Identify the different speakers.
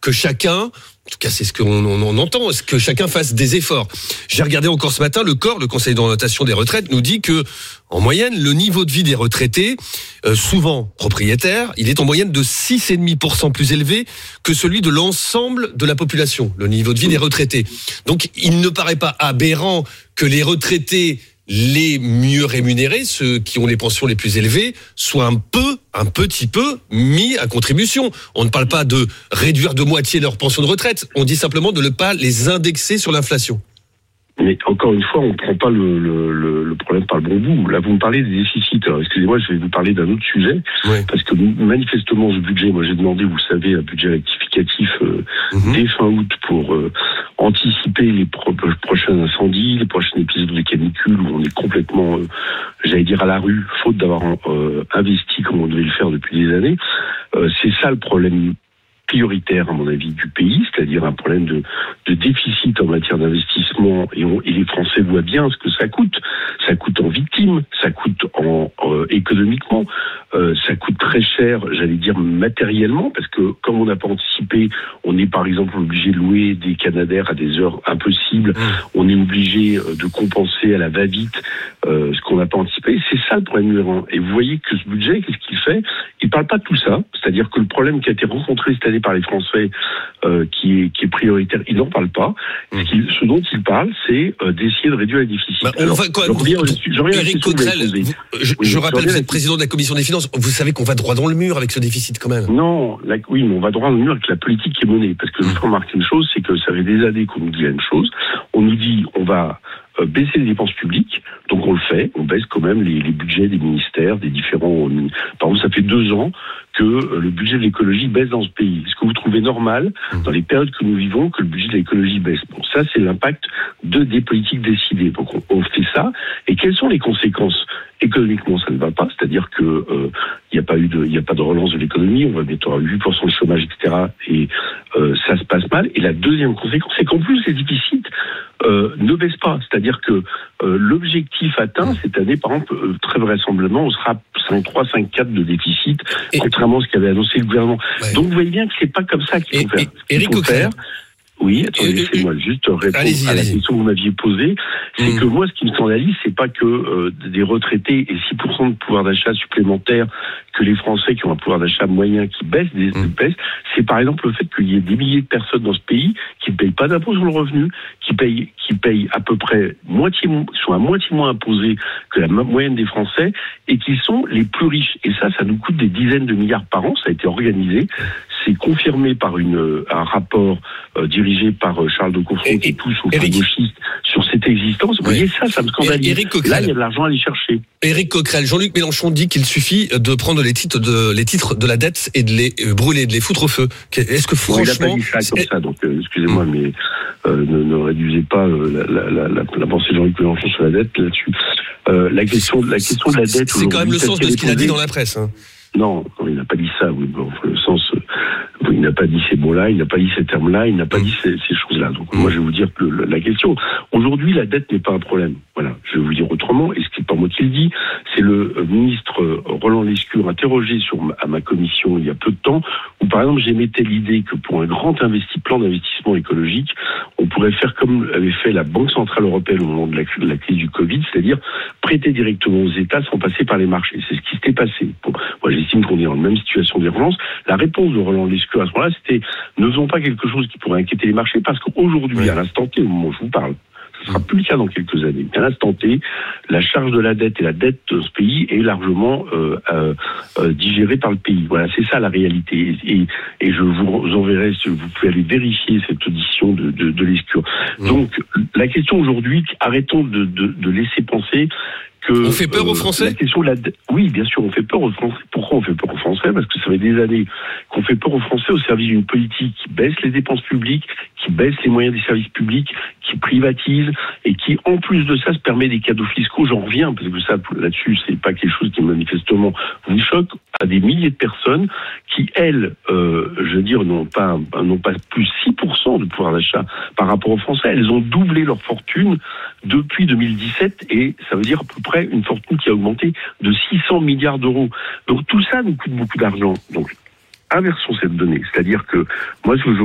Speaker 1: que chacun, en tout cas c'est ce qu'on entend, que chacun fasse des efforts. J'ai regardé encore ce matin, le COR, le Conseil d'orientation des retraites, nous dit que en moyenne, le niveau de vie des retraités, souvent propriétaires, il est en moyenne de 6,5% plus élevé que celui de l'ensemble de la population, le niveau de vie des retraités. Donc il ne paraît pas aberrant que les retraités les mieux rémunérés, ceux qui ont les pensions les plus élevées, soient un petit peu mis à contribution. On ne parle pas de réduire de moitié leur pension de retraite, on dit simplement de ne pas les indexer sur l'inflation.
Speaker 2: Mais encore une fois, on ne prend pas le problème par le bon bout. Là, vous me parlez des déficits. Alors, excusez-moi, je vais vous parler d'un autre sujet. Oui. Parce que manifestement, ce budget, moi j'ai demandé, vous savez, un budget rectificatif dès fin août pour anticiper les prochains incendies, les prochains épisodes de canicule où on est complètement, j'allais dire, à la rue, faute d'avoir investi comme on devait le faire depuis des années. C'est ça le problème prioritaire, à mon avis, du pays, c'est-à-dire un problème de déficit en matière d'investissement, et les Français voient bien ce que ça coûte. Ça coûte en victimes, ça coûte économiquement, ça coûte très cher, j'allais dire matériellement, parce que comme on n'a pas anticipé, on est par exemple obligé de louer des Canadair à des heures impossibles, on est obligé de compenser à la va-vite ce qu'on n'a pas anticipé. C'est ça le problème numéro un. Et vous voyez que ce budget, qu'est-ce qu'il fait ? Il ne parle pas de tout ça, c'est-à-dire que le problème qui a été rencontré cette année par les Français, qui est prioritaire, il n'en parle pas. Ce dont il parle, c'est d'essayer de réduire les déficits.
Speaker 1: Éric Coquerel, je rappelle que vous êtes président de la Commission des Finances. Vous savez qu'on va droit dans le mur avec ce déficit quand même.
Speaker 2: Non, oui, mais on va droit dans le mur avec la politique qui est menée. Parce que il faut remarquer une chose, c'est que ça fait des années qu'on nous dit la même chose. On nous dit on va baisser les dépenses publiques, donc on le fait, on baisse quand même les budgets des ministères, des différents... Par exemple, ça fait 2 ans que le budget de l'écologie baisse dans ce pays. Est-ce que vous trouvez normal, dans les périodes que nous vivons, que le budget de l'écologie baisse ? Bon, ça, c'est l'impact des politiques décidées. Donc on fait ça. Et quelles sont les conséquences ? Économiquement, ça ne va pas, c'est-à-dire que il n'y a pas de relance de l'économie, on va bientôt avoir 8% de chômage, etc. Et ça se passe mal. Et la deuxième conséquence, c'est qu'en plus, les déficits ne baissent pas. C'est-à-dire que l'objectif atteint cette année, par exemple, très vraisemblablement, on sera 5,3, 5,4 de déficit, contrairement à ce qu'avait annoncé le gouvernement. Ouais. Donc vous voyez bien que c'est pas comme ça qu'il faut faire.
Speaker 1: Éric Coquerel.
Speaker 2: Oui, attendez, laissez-moi juste répondre à la question que vous m'aviez posée. C'est que moi, ce qui me scandalise, c'est pas que des retraités et 6% de pouvoir d'achat supplémentaire, que les Français qui ont un pouvoir d'achat moyen qui baisse, c'est par exemple le fait qu'il y ait des milliers de personnes dans ce pays qui ne payent pas d'impôt sur le revenu, qui payent à peu près sont à moitié moins imposés que la moyenne des Français et qui sont les plus riches. Et ça nous coûte des dizaines de milliards par an. Ça a été organisé. C'est confirmé par un rapport dirigé par Charles de Courson qui touche aux gauchistes sur cette existence. Vous voyez, ça me scandalise. Là, il y a de l'argent à aller chercher.
Speaker 1: Éric Coquerel, Jean-Luc Mélenchon dit qu'il suffit de prendre les titres de la dette et de les brûler, de les foutre au feu. Est-ce que franchement...
Speaker 2: Il n'a pas dit ça comme ça, donc excusez-moi, mais ne réduisez pas la pensée de Jean-Luc Mélenchon sur la dette là-dessus. La question de la dette...
Speaker 1: C'est quand même le sens de ce qu'il a dit dans la presse. Hein.
Speaker 2: Non, il n'a pas dit ça. Oui, bon, le sens... Il n'a pas dit ces mots-là, il n'a pas dit ces termes-là, il n'a pas dit ces choses-là. Donc moi, je vais vous dire que la question... Aujourd'hui, la dette n'est pas un problème. Voilà, je vais vous dire autrement, et ce qui n'est pas moi qui le dis, c'est le ministre Roland Lescure interrogé à ma commission il y a peu de temps, où par exemple j'émettais l'idée que pour un grand plan d'investissement écologique, on pourrait faire comme avait fait la Banque Centrale Européenne au moment de la crise du Covid, c'est-à-dire prêter directement aux États sans passer par les marchés. C'est ce qui s'était passé. Bon, moi j'estime qu'on est dans la même situation d'urgence. La réponse de Roland Lescure à ce moment-là, c'était ne faisons pas quelque chose qui pourrait inquiéter les marchés, parce qu'aujourd'hui, à l'instant T, au moment où je vous parle, ce sera plus le cas dans quelques années. Mais à l'instant T, la charge de la dette et la dette de ce pays est largement digérée par le pays. Voilà, c'est ça la réalité. Et je vous enverrai, vous pouvez aller vérifier cette audition de Lescure. Donc, la question aujourd'hui, arrêtons de laisser penser que...
Speaker 1: On fait peur aux Français ?
Speaker 2: La question de oui, bien sûr, on fait peur aux Français. Pourquoi on fait peur aux Français ? Parce que ça fait des années qu'on fait peur aux Français au service d'une politique qui baisse les dépenses publiques, qui baisse les moyens des services publics, qui privatise et qui, en plus de ça, se permet des cadeaux fiscaux. J'en reviens, parce que ça, là-dessus, c'est pas quelque chose qui manifestement vous choque, à des milliers de personnes qui, elles, je veux dire, n'ont pas plus 6% de pouvoir d'achat par rapport aux Français. Elles ont doublé leur fortune depuis 2017 et ça veut dire à peu près une fortune qui a augmenté de 600 milliards d'euros. Donc tout ça nous coûte beaucoup d'argent. Donc inversons cette donnée. C'est-à-dire que moi, ce que je